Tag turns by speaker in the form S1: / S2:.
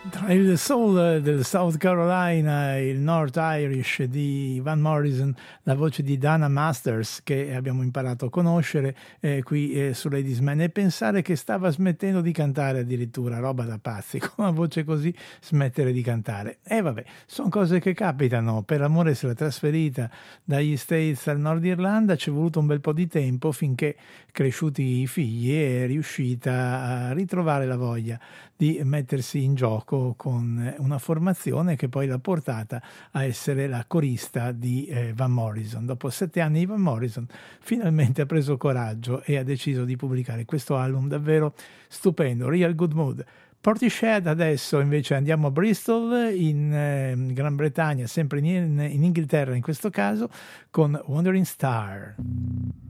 S1: Tra il soul del South Carolina e il North Irish di Van Morrison, la voce di Dana Masters che abbiamo imparato a conoscere qui su Ladies Man, e pensare che stava smettendo di cantare addirittura, roba da pazzi, con una voce così smettere di cantare. E vabbè, sono cose che capitano. Per l'amore si era trasferita dagli States al Nord Irlanda, ci è voluto un bel po' di tempo finché, cresciuti i figli, è riuscita a ritrovare la voglia di mettersi in gioco con una formazione che poi l'ha portata a essere la corista di Van Morrison. Dopo 7 anni di Van Morrison finalmente ha preso coraggio e ha deciso di pubblicare questo album davvero stupendo, Real Good Mood. Portishead. Adesso invece andiamo a Bristol in Gran Bretagna, sempre in Inghilterra in questo caso, con Wandering Star.